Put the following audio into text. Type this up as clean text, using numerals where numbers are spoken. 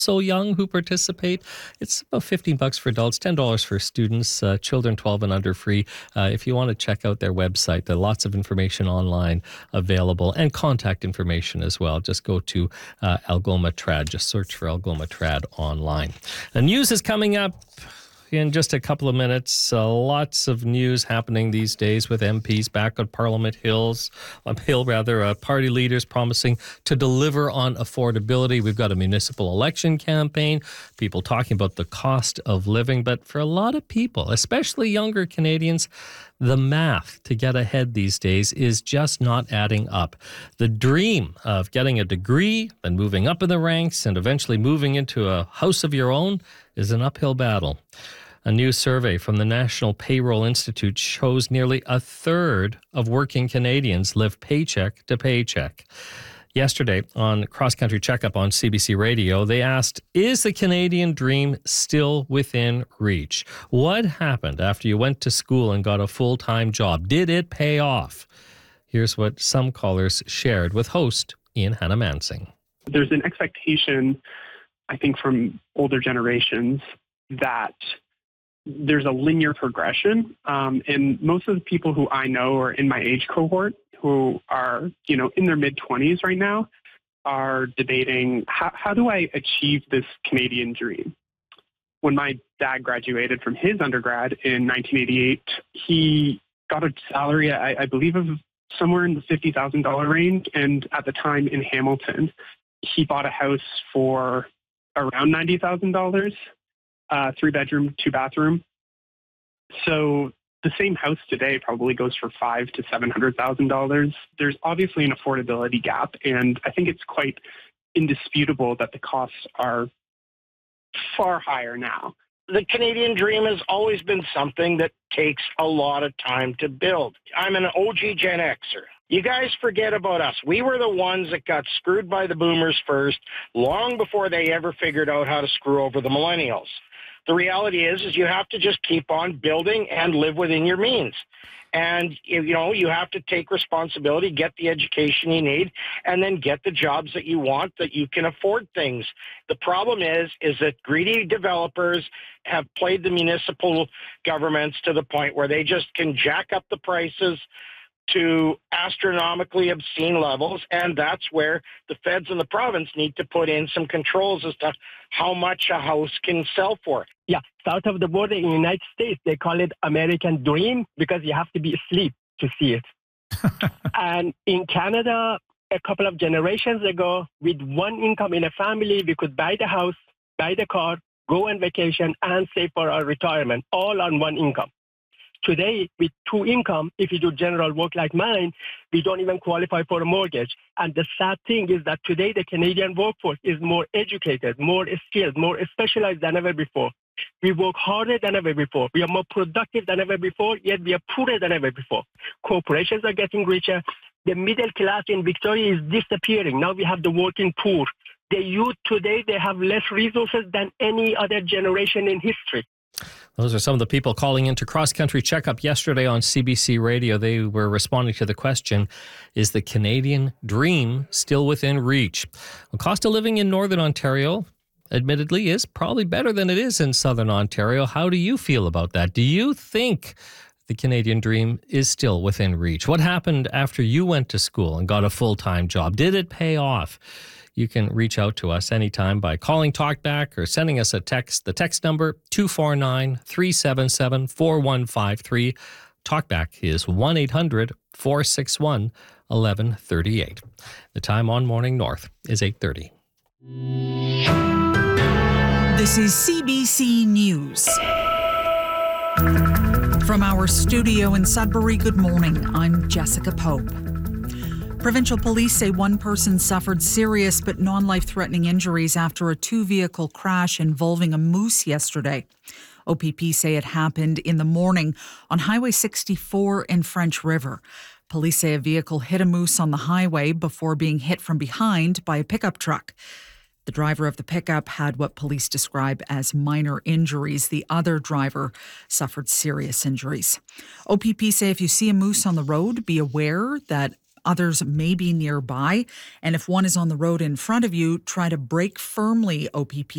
so young who participate. It's about $15 for adults, $10 for students, children 12 and under free. If you want to check out their website, there are lots of information online available and contact information as well. Just go to Algoma Trad. Just search for Algoma Trad online. The news is coming up in just a couple of minutes. Lots of news happening these days with MPs back on Parliament Hill, party leaders promising to deliver on affordability. We've got a municipal election campaign, people talking about the cost of living. But for a lot of people, especially younger Canadians, the math to get ahead these days is just not adding up. The dream of getting a degree, then moving up in the ranks, and eventually moving into a house of your own is an uphill battle. A new survey from the National Payroll Institute shows nearly a third of working Canadians live paycheck to paycheck. Yesterday on Cross Country Checkup on CBC Radio, they asked, is the Canadian dream still within reach? What happened after you went to school and got a full-time job? Did it pay off? Here's what some callers shared with host Ian Hannah-Mansing. There's an expectation, I think, from older generations that there's a linear progression. And most of the people who I know are in my age cohort who are, in their mid-20s right now are debating, how do I achieve this Canadian dream? When my dad graduated from his undergrad in 1988, he got a salary, I believe, of somewhere in the $50,000 range. And at the time in Hamilton, he bought a house for around $90,000. 3-bedroom, 2-bathroom. So the same house today probably goes for $500,000 to $700,000. There's obviously an affordability gap, and I think it's quite indisputable that the costs are far higher now. The Canadian dream has always been something that takes a lot of time to build. I'm an OG Gen Xer. You guys forget about us. We were the ones that got screwed by the boomers first, long before they ever figured out how to screw over the millennials. The reality is you have to just keep on building and live within your means. And, you have to take responsibility, get the education you need, and then get the jobs that you want, that you can afford things. The problem is that greedy developers have played the municipal governments to the point where they just can jack up the prices to astronomically obscene levels, and that's where the feds and the province need to put in some controls as to how much a house can sell for. Yeah, south of the border in the United States, they call it American Dream because you have to be asleep to see it. And in Canada, a couple of generations ago, with one income in a family, we could buy the house, buy the car, go on vacation, and save for our retirement, all on one income. Today, with 2 income, if you do general work like mine, we don't even qualify for a mortgage. And the sad thing is that today the Canadian workforce is more educated, more skilled, more specialized than ever before. We work harder than ever before. We are more productive than ever before, yet we are poorer than ever before. Corporations are getting richer. The middle class in Victoria is disappearing. Now we have the working poor. The youth today, they have less resources than any other generation in history. Those are some of the people calling into Cross Country Checkup yesterday on CBC Radio. They were responding to the question, is the Canadian dream still within reach? The cost of living in Northern Ontario, admittedly, is probably better than it is in Southern Ontario. How do you feel about that? Do you think the Canadian dream is still within reach? What happened after you went to school and got a full-time job? Did it pay off? You can reach out to us anytime by calling Talkback or sending us a text. The text number, 249-377-4153. Talkback is 1-800-461-1138. The time on Morning North is 8:30. This is CBC News. From our studio in Sudbury, good morning. I'm Jessica Pope. Provincial police say one person suffered serious but non-life-threatening injuries after a 2-vehicle crash involving a moose yesterday. OPP say it happened in the morning on Highway 64 in French River. Police say a vehicle hit a moose on the highway before being hit from behind by a pickup truck. The driver of the pickup had what police describe as minor injuries. The other driver suffered serious injuries. OPP say if you see a moose on the road, be aware that others may be nearby. And if one is on the road in front of you, try to brake firmly, OPP